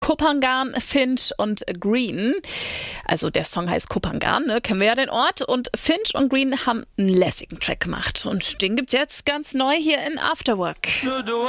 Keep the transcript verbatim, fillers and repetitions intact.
Kopangan, Finch und Green. Also der Song heißt Kopangan, ne? Kennen wir ja den Ort. Und Finch und Green haben einen lässigen Track gemacht. Und den gibt's jetzt ganz neu hier in After Work.